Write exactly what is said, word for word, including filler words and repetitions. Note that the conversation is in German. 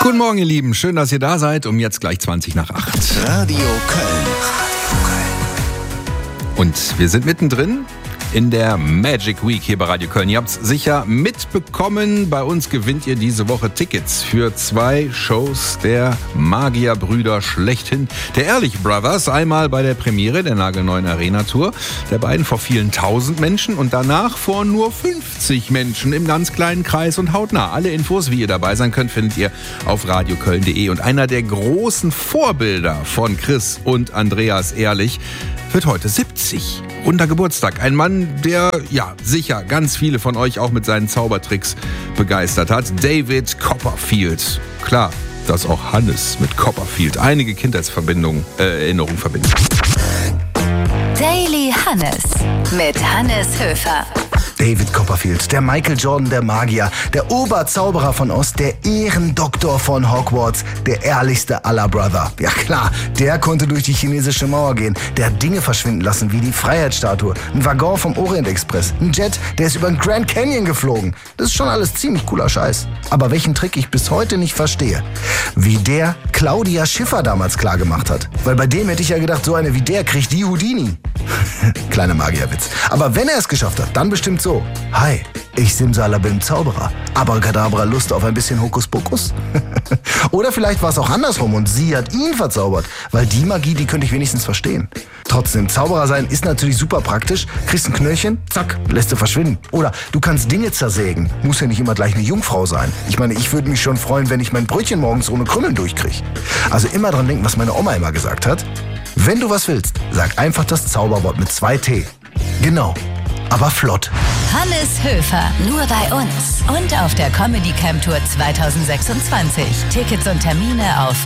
Guten Morgen, ihr Lieben. Schön, dass ihr da seid. Um jetzt gleich zwanzig nach acht. Radio Köln. Und wir sind mittendrin in der Magic Week hier bei Radio Köln. Ihr habt es sicher mitbekommen. Bei uns gewinnt ihr diese Woche Tickets für zwei Shows der Magierbrüder schlechthin. Der Ehrlich Brothers, einmal bei der Premiere der nagelneuen Arena-Tour der beiden vor vielen tausend Menschen und danach vor nur fünfzig Menschen im ganz kleinen Kreis und hautnah. Alle Infos, wie ihr dabei sein könnt, findet ihr auf radioköln punkt de. Und einer der großen Vorbilder von Chris und Andreas Ehrlich wird heute siebzig. Runder Geburtstag. Ein Mann, der, ja, sicher ganz viele von euch auch mit seinen Zaubertricks begeistert hat. David Copperfield. Klar, dass auch Hannes mit Copperfield einige Kindheitsverbindungen, äh, Erinnerungen verbindet. Daily Hannes mit Hannes Höfer. David Copperfield, der Michael Jordan der Magier, der Oberzauberer von Ost, der Ehrendoktor von Hogwarts, der ehrlichste aller Brother. Ja klar, der konnte durch die chinesische Mauer gehen, der hat Dinge verschwinden lassen wie die Freiheitsstatue, ein Waggon vom Orient Express, ein Jet, der ist über den Grand Canyon geflogen. Das ist schon alles ziemlich cooler Scheiß. Aber welchen Trick ich bis heute nicht verstehe, wie der Claudia Schiffer damals klar gemacht hat. Weil bei dem hätte ich ja gedacht, so eine wie der kriegt die Houdini. Kleiner Magierwitz. Aber wenn er es geschafft hat, dann bestimmt so. Hi, ich Simsalabim Zauberer. Abracadabra, Lust auf ein bisschen Hokuspokus? Oder vielleicht war es auch andersrum und sie hat ihn verzaubert. Weil die Magie, die könnte ich wenigstens verstehen. Trotzdem, Zauberer sein ist natürlich super praktisch. Kriegst ein Knöllchen, zack, lässt du verschwinden. Oder du kannst Dinge zersägen. Muss ja nicht immer gleich eine Jungfrau sein. Ich meine, ich würde mich schon freuen, wenn ich mein Brötchen morgens ohne Krümmeln durchkriege. Also immer dran denken, was meine Oma immer gesagt hat. Wenn du was willst, sag einfach das Zauberwort mit zwei T. Genau, aber flott. Hannes Höfer, nur bei uns und auf der Comedy Camp Tour zwanzig sechsundzwanzig. Tickets und Termine auf